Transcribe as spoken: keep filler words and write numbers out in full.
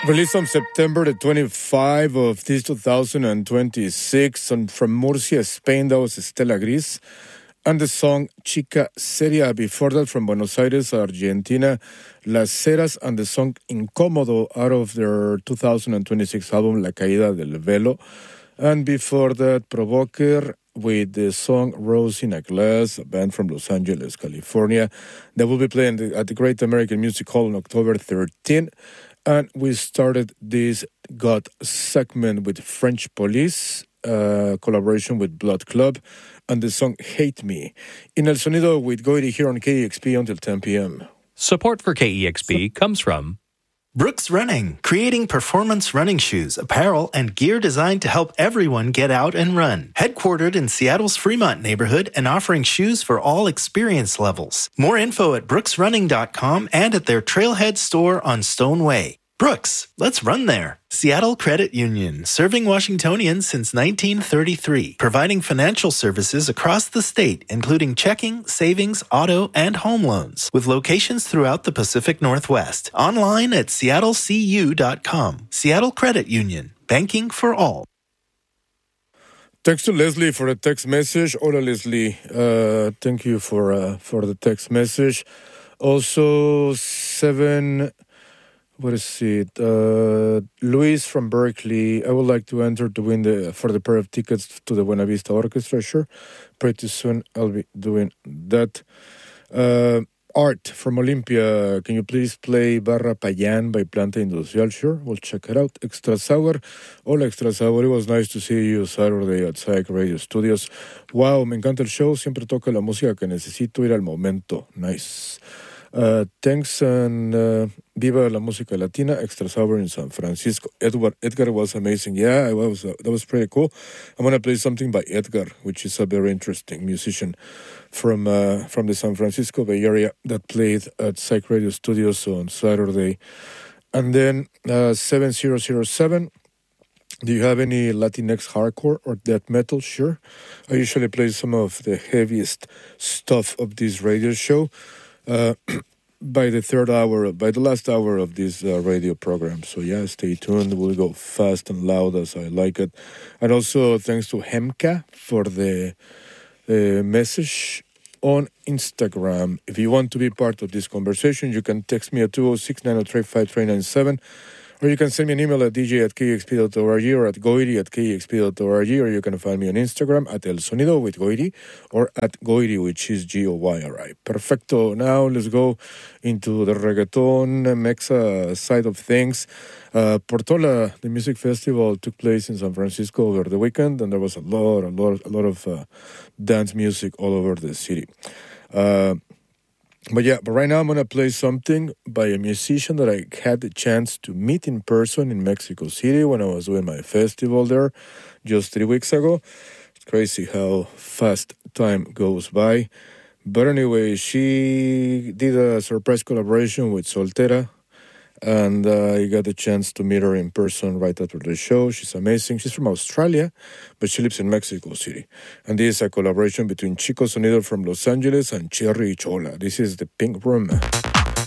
Released on September the twenty-fifth of this two thousand twenty-six, and from Murcia, Spain, that was Estela Gris, and the song Chica Seria. Before that, from Buenos Aires, Argentina, Las Ceras, and the song Incómodo out of their two thousand twenty-six album La Caída del Velo. And before that, Provoker with the song Rose in a Glass, a band from Los Angeles, California, that will be playing at the Great American Music Hall on October thirteenth. And we started this God segment with French Police, uh, collaboration with Blood Club, and the song Hate Me. In El Sonido with Goiri here on K E X P until ten p.m. Support for K E X P comes from Brooks Running, creating performance running shoes, apparel, and gear designed to help everyone get out and run. Headquartered in Seattle's Fremont neighborhood and offering shoes for all experience levels. More info at brooks running dot com and at their Trailhead store on Stone Way. Brooks, let's run there. Seattle Credit Union, serving Washingtonians since nineteen thirty-three, providing financial services across the state, including checking, savings, auto, and home loans, with locations throughout the Pacific Northwest. Online at seattle c u dot com. Seattle Credit Union, banking for all. Thanks to Leslie for a text message. Hola, Leslie. Uh, thank you for uh, for the text message. Also, seven... What is it? Uh, Luis from Berkeley. I would like to enter to win the for the pair of tickets to the Buena Vista Orchestra. Sure. Pretty soon I'll be doing that. Uh, Art from Olympia. Can you please play Barra Payán by Planta Industrial? Sure. We'll check it out. Extra Sour. Hola, Extra Sour. It was nice to see you Saturday at Psych Radio Studios. Wow, me encanta el show. Siempre toca la música que necesito ir al momento. Nice. Uh, thanks and uh, Viva la Música Latina, Extra Sour in San Francisco. Edward, Edgar was amazing. Yeah, I was, uh, that was pretty cool. I'm going to play something by Edgar, which is a very interesting musician from uh, from the San Francisco Bay Area that played at Psych Radio Studios on Saturday. And then uh, seven zero zero seven. Do you have any Latinx hardcore or death metal? Sure. I usually play some of the heaviest stuff of this radio show. Uh, by the third hour, by the last hour of this uh, radio program. So yeah, stay tuned. We'll go fast and loud as I like it. And also thanks to Hemka for the uh, message on Instagram. If you want to be part of this conversation, you can text me at two oh six, nine oh three, five three nine seven. Or you can send me an email at d j at k e x p dot org or at goiri at k e x p dot org, or you can find me on Instagram at El Sonido with Goiri or at Goiri, which is G O Y R I. Perfecto. Now let's go into the reggaeton mexa side of things. Uh, Portola, the music festival, took place in San Francisco over the weekend, and there was a lot, a lot, a lot of uh, dance music all over the city. Uh, But yeah, but right now I'm going to play something by a musician that I had the chance to meet in person in Mexico City when I was doing my festival there just three weeks ago. It's crazy how fast time goes by. But anyway, she did a surprise collaboration with Soltera, and uh, I got the chance to meet her in person right after the show. She's amazing. She's from Australia, but she lives in Mexico City. And this is a collaboration between Chico Sonido from Los Angeles and Cherry Chola. This is the Pink Room.